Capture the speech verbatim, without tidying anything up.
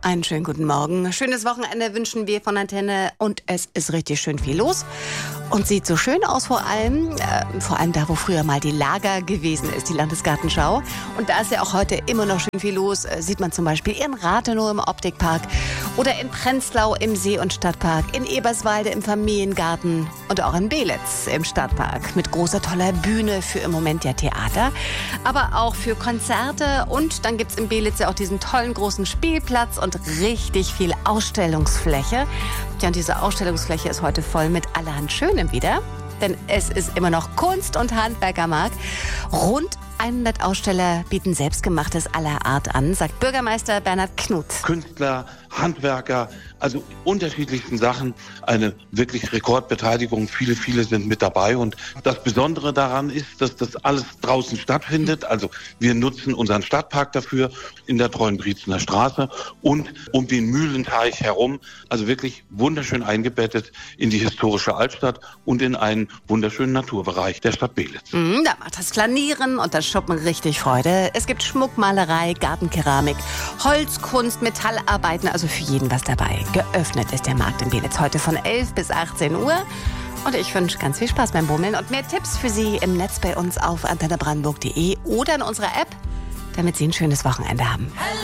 Einen schönen guten Morgen. Schönes Wochenende wünschen wir von Antenne und es ist richtig schön viel los. Und sieht so schön aus, vor allem, äh, vor allem da, wo früher mal die Lager gewesen ist, die Landesgartenschau. Und da ist ja auch heute immer noch schön viel los. Äh, sieht man zum Beispiel in Rathenow im Optikpark oder in Prenzlau im See- und Stadtpark, in Eberswalde im Familiengarten und auch in Belitz im Stadtpark. Mit großer, toller Bühne für im Moment ja Theater, aber auch für Konzerte. Und dann gibt's in Belitz ja auch diesen tollen großen Spielplatz und richtig viel Ausstellungsfläche. Ja, und diese Ausstellungsfläche ist heute voll mit allerhand Schönem wieder. Denn es ist immer noch Kunst- und Handwerkermarkt. Rund hundert Aussteller bieten Selbstgemachtes aller Art an, sagt Bürgermeister Bernhard Knut. Künstler, Handwerker, also unterschiedlichsten Sachen. Eine wirklich Rekordbeteiligung. Viele, viele sind mit dabei. Und das Besondere daran ist, dass das alles draußen stattfindet. Also wir nutzen unseren Stadtpark dafür in der Treuenbrietzener Straße und um den Mühlenteich herum. Also wirklich wunderschön eingebettet in die historische Altstadt und in einen wunderschönen Naturbereich der Stadt Belitz. Mm, da macht das Flanieren und das Shoppen richtig Freude. Es gibt Schmuckmalerei, Gartenkeramik, Holzkunst, Metallarbeiten, also für jeden was dabei. Geöffnet ist der Markt in Belitz heute von elf bis achtzehn Uhr. Und ich wünsche ganz viel Spaß beim Bummeln und mehr Tipps für Sie im Netz bei uns auf antenne brandenburg punkt de oder in unserer App, damit Sie ein schönes Wochenende haben.